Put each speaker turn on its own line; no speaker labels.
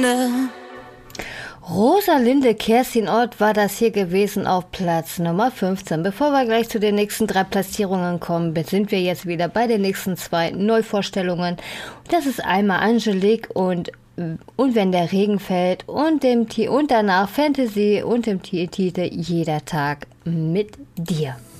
Rosalinde Kerstin Ott war das hier gewesen auf Platz Nummer 15. Bevor wir gleich zu den nächsten 3 Platzierungen kommen, sind wir jetzt wieder bei den nächsten 2 Neuvorstellungen. Das ist einmal Angelique und wenn der Regen fällt und danach Fantasy und dem Titel Jeder Tag mit dir.